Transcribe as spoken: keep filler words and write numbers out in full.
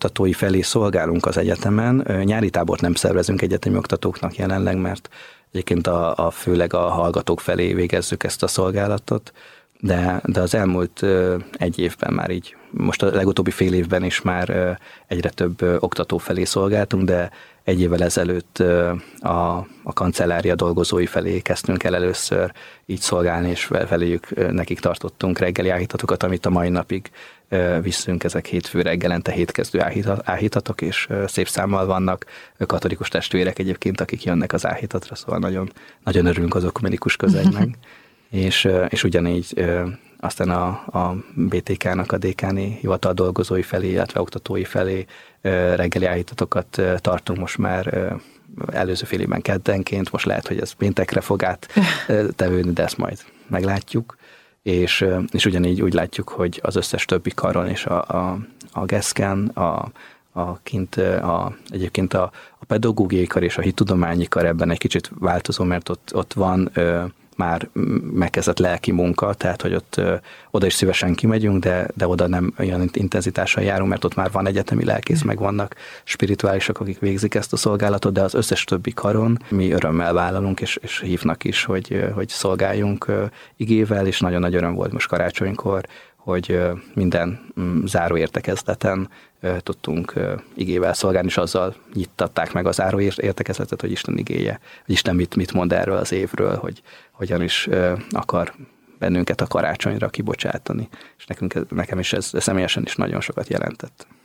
oktatói felé szolgálunk az egyetemen. Nyári tábort nem szervezünk egyetemi oktatóknak jelenleg, mert egyébként a, a főleg a hallgatók felé végezzük ezt a szolgálatot, de, de az elmúlt egy évben már így, most a legutóbbi fél évben is már egyre több oktató felé szolgáltunk, de egy évvel ezelőtt a, a kancellária dolgozói felé kezdtünk el először így szolgálni, és feléjük nekik tartottunk reggeli áhítatokat, amit a mai napig visszünk, ezek hétfő reggelente hétkezdő áhítatok, és szép számmal vannak katolikus testvérek egyébként, akik jönnek az áhítatra, szóval nagyon, nagyon örülünk az ökumenikus közegnek. és, és ugyanígy aztán a, a bé té ká-nak a dékáni hivatal dolgozói felé, illetve oktatói felé reggeli áhítatokat tartunk most már előző fél évben keddenként, most lehet, hogy ez péntekre fog áttevődni, de ezt majd meglátjuk. És, és ugyanígy úgy látjuk, hogy az összes többi karon és a, a, a geszken, a, a kint, a, egyébként a, a pedagógiai kar és a hittudományi kar ebben egy kicsit változó, mert ott, ott van ö, már megkezdett lelki munka, tehát hogy ott ö, oda is szívesen kimegyünk, de, de oda nem olyan intenzitással járunk, mert ott már van egyetemi lelkész, meg vannak spirituálisok, akik végzik ezt a szolgálatot, de az összes többi karon mi örömmel vállalunk, és, és hívnak is, hogy, hogy szolgáljunk ö, igével, és nagyon nagy öröm volt most karácsonykor, hogy minden záró értekezleten tudtunk igével szolgálni, és azzal nyittatták meg a záró értekezletet, hogy Isten igéje, hogy Isten mit, mit mond erről az évről, hogy hogyan is akar bennünket a karácsonyra kibocsátani. És nekünk, nekem is ez személyesen is nagyon sokat jelentett.